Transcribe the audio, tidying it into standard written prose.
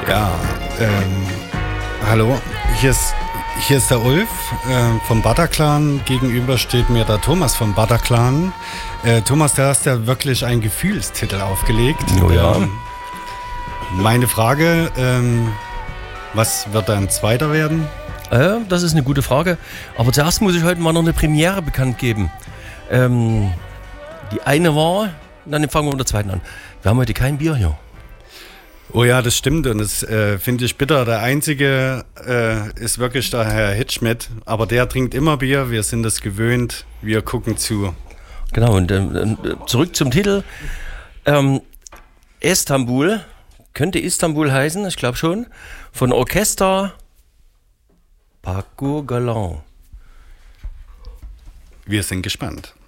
Ja, hallo, hier ist der Ulf vom Bataclan. Gegenüber steht mir der Thomas vom Bataclan. Thomas, du hast ja wirklich einen Gefühlstitel aufgelegt. Oh ja. Meine Frage, was wird dein zweiter werden? Das ist eine gute Frage. Aber zuerst muss ich heute mal noch eine Premiere bekannt geben. Die eine war, dann fangen wir mit der zweiten an. Wir haben heute kein Bier hier. Oh ja, das stimmt und das finde ich bitter. Der Einzige ist wirklich der Herr Hitschmidt, aber der trinkt immer Bier, wir sind es gewöhnt, wir gucken zu. Genau, und zurück zum Titel. Istanbul, könnte Istanbul heißen, ich glaube schon, von Orchester Paco Galán. Wir sind gespannt.